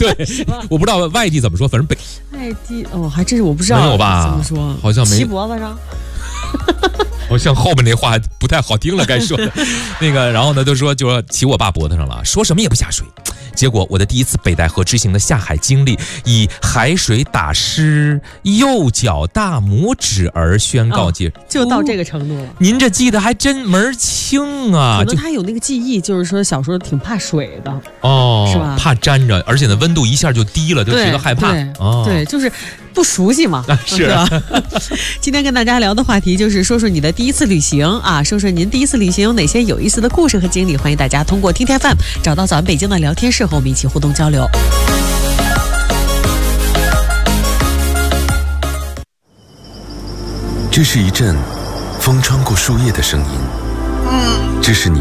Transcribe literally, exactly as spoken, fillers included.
对，我不知道外地怎么说，反正北外地哦，还真是我不知道， 没有吧？ 怎么说？ 好像没。 骑脖子上。 好像后面那话不太好听了，该说的那个，然后呢，就说就说骑我爸脖子上了，说什么也不下水。结果我的第一次北戴河之行的下海经历，以海水打湿右脚大拇指而宣告结束、 哦，就到这个程度了。 哦、您这记得还真门儿清啊！ 可能他有那个记忆，就是说小时候挺怕水的哦， 是吧？ 怕沾着，而且呢温度一下就低了，就觉得害怕。 对， 哦、 对，就是不熟悉嘛， 啊、是吧？今天跟大家聊的话题就是说说你的第一次旅行啊，说说您第一次旅行有哪些有意思的故事和经历，欢迎大家通过听天F M找到早安北京的聊天室和我们一起互动交流。 这是一阵风穿过树叶的声音，这是你